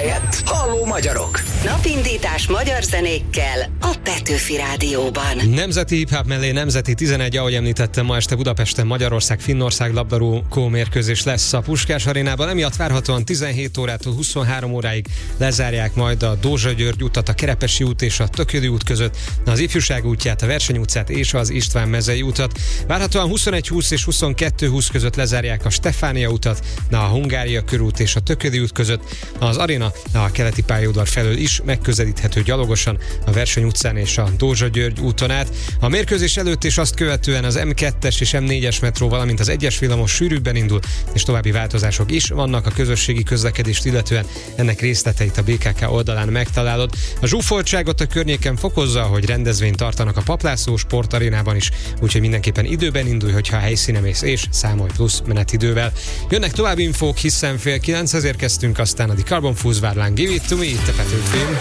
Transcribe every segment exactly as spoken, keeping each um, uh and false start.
helyett Halló magyarok! Napindítás magyar zenékkel a Petőfi Rádióban. Nemzeti hip-hop mellé nemzeti tizenegy, ahogy említettem, ma este Budapesten Magyarország-Finnország labdarúgó mérkőzés lesz a Puskás Arénában. Emiatt várhatóan tizenhét órától huszonhárom óráig lezárják majd a Dózsa-György utat, a Kerepesi út és a Tököli út között, az Ifjúság útját, a Verseny utcát és az István mezei utat. Várhatóan huszonegy húsz és huszonkettő húsz között lezárják a Stefánia utat, a Hungária körút és a Tököli út között. Az aréna a keleti pályaudvar felől is megközelíthető gyalogosan a Verseny utcán és a Dózsa-György úton át. A mérkőzés előtt és azt követően az em kettes és em négyes metró, valamint az egyes villamos sűrűbben indul, és további változások is vannak a közösségi közlekedést illetően. Ennek részleteit a bé ká ká oldalán megtalálod. A zsúfoltságot a környéken fokozza, hogy rendezvényt tartanak a Paplászló sportarénában is, úgyhogy mindenképpen időben indulj, hogyha a helyszínen mész, és számolj plusz menetidővel. Jönnek további infók, hiszen fél kilenchez érkeztünk, aztán a The Carbon Foods Várlán Give It To Me, itt a Petőfin.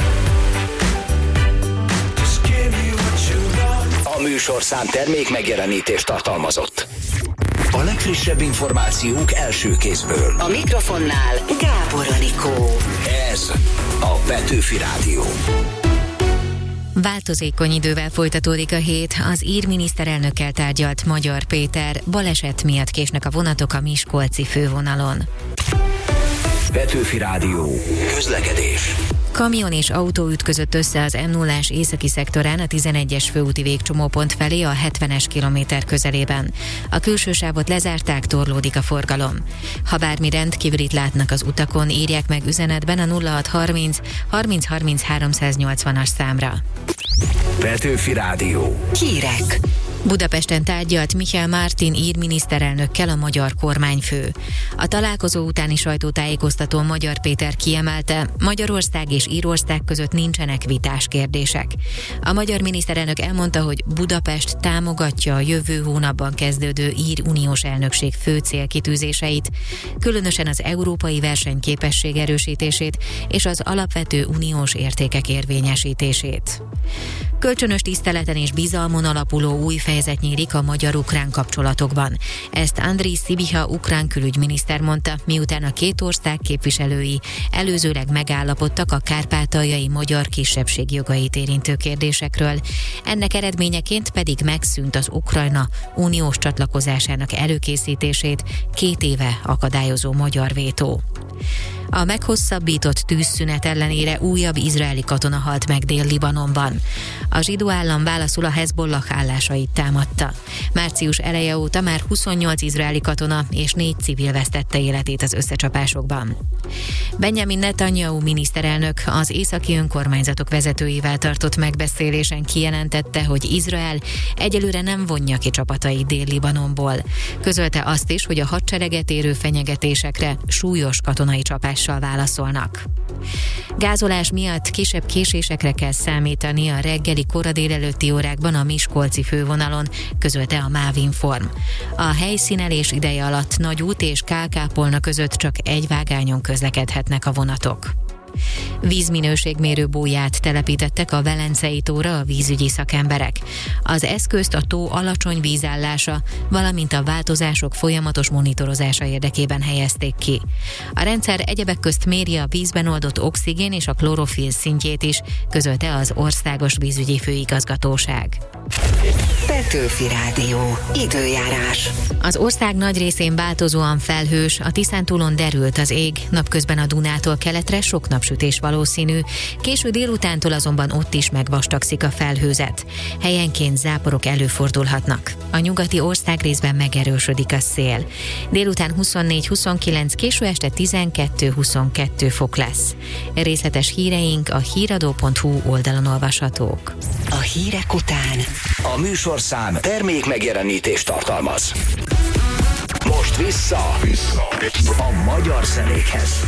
A műsorszám termék megjelenítést tartalmazott. A legfrissebb információk első kézből. A mikrofonnál Gábor Anikó. Ez a Petőfi Rádió. Változékony idővel folytatódik a hét. Az ír miniszterelnökkel tárgyalt Magyar Péter. Baleset miatt késnek a vonatok a miskolci fővonalon. Petőfi Rádió. Közlekedés. Kamion és autó ütközött össze az em nullás északi szektorán a tizenegyes főúti végcsomópont felé a hetvenes kilométer közelében. A külső sávot lezárták, torlódik a forgalom. Ha bármi rendkívülit látnak az utakon, írják meg üzenetben a nulla hat harminc harminc harminc háromszáznyolcvanas számra. Petőfi Rádió. Hírek. Budapesten tárgyalt Michel Martin ír miniszterelnökkel a magyar kormányfő. A találkozó utáni sajtótájékoztatón Magyar Péter kiemelte, Magyarország és Írország között nincsenek vitás kérdések. A magyar miniszterelnök elmondta, hogy Budapest támogatja a jövő hónapban kezdődő ír uniós elnökség fő célkitűzéseit, különösen az európai versenyképesség erősítését és az alapvető uniós értékek érvényesítését. Kölcsönös tiszteleten és bizalmon alapuló új fejezet nyílik a magyar-ukrán kapcsolatokban. Ezt Andriy Sybiha ukrán külügyminiszter mondta, miután a két ország képviselői előzőleg megállapodtak a kárpátaljai magyar kisebbség jogait érintő kérdésekről. Ennek eredményeként pedig megszűnt az Ukrajna uniós csatlakozásának előkészítését két éve akadályozó magyar vétó. A meghosszabbított tűzszünet ellenére újabb izraeli katona halt meg Dél-Libanonban. A zsidó állam válaszul a Hezbollah állásait támadta. Március eleje óta már huszonnyolc izraeli katona és négy civil vesztette életét az összecsapásokban. Benjamin Netanyahu miniszterelnök az északi önkormányzatok vezetőivel tartott megbeszélésen kijelentette, hogy Izrael egyelőre nem vonja ki csapatait Dél-Libanonból. Közölte azt is, hogy a hadsereget érő fenyegetésekre súlyos katonai csapással válaszolnak. Gázolás miatt kisebb késésekre kell számítani a reggeli kora délelőtti órákban a miskolci fővonalon, közölte a Mávinform. A helyszínelés ideje alatt Nagyút és Kálkápolna között csak egy vágányon közlekedhetnek a vonatok. Vízminőségmérő bóját telepítettek a Velencei tóra a vízügyi szakemberek. Az eszközt a tó alacsony vízállása, valamint a változások folyamatos monitorozása érdekében helyezték ki. A rendszer egyebek közt méri a vízben oldott oxigén és a klorofil szintjét is, közölte az Országos Vízügyi Főigazgatóság. Petőfi Rádió. Időjárás. Az ország nagy részén változóan felhős, a Tiszántúlon derült az ég, napközben a Dunától keletre sok napsütés valószínű, késő délutántól azonban ott is megvastagszik a felhőzet. Helyenként záporok előfordulhatnak. A nyugati országrészben megerősödik a szél. Délután huszonnégy huszonkilenc, késő este tizenkettő huszonkettő fok lesz. Részletes híreink a híradó pont hu oldalon olvashatók. A hírek után A műsorszám termék megjelenítést tartalmaz. Most vissza, vissza a magyar zenékhez.